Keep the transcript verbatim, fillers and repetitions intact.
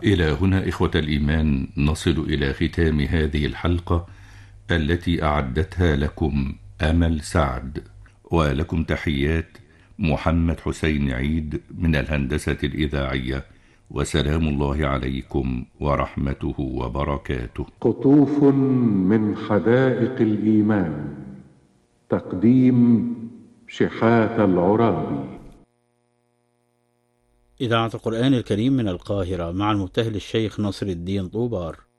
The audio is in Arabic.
إلى هنا إخوة الإيمان نصل إلى ختام هذه الحلقة التي أعدتها لكم أمل سعد، ولكم تحيات محمد حسين عيد من الهندسة الإذاعية، وسلام الله عليكم ورحمته وبركاته. قطوف من حدائق الإيمان، تقديم شحات العرابي. إذاعة القرآن الكريم من القاهرة مع المبتهل الشيخ نصر الدين طوبار.